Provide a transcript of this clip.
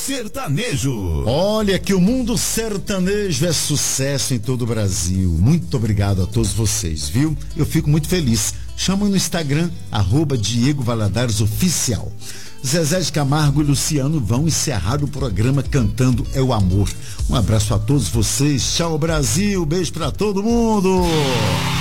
Sertanejo. Olha que o mundo sertanejo é sucesso em todo o Brasil. Muito obrigado a todos vocês, viu? Eu fico muito feliz. Chama no Instagram, @Diego Valadares Oficial. Zezé de Camargo e Luciano vão encerrar o programa cantando É o Amor. Um abraço a todos vocês. Tchau, Brasil. Beijo pra todo mundo.